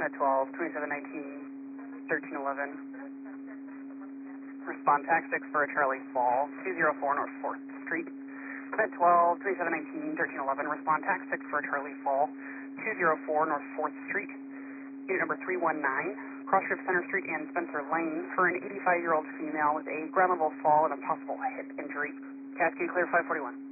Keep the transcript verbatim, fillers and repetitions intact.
Met twelve, twenty-seven nineteen, thirteen eleven. Respond tax six for a Charlie Fall, two zero four North fourth Street. Met twelve, twenty-seven nineteen, thirteen eleven. Respond tax six for a Charlie Fall, two zero four North fourth Street. Unit number three one nine, Crossrip Center Street and Spencer Lane for an eighty-five-year-old female with a ground level fall and a possible hip injury. Cascade clear five forty-one.